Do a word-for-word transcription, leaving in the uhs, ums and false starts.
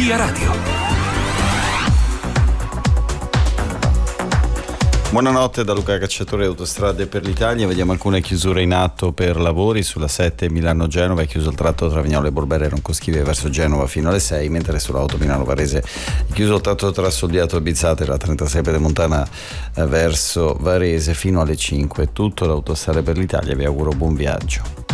Energia Radio. Buonanotte da Luca Cacciatore, Autostrade per l'Italia. Vediamo alcune chiusure in atto per lavori. Sulla sette Milano-Genova è chiuso il tratto tra Vignale e Borbera e Roncoschivia verso Genova fino alle sei, mentre sull'auto Milano-Varese è chiuso il tratto tra Soldiato e Bizzate e la trentasei Pedemontana verso Varese fino alle cinque. Tutto, l'Autostrade per l'Italia, vi auguro buon viaggio.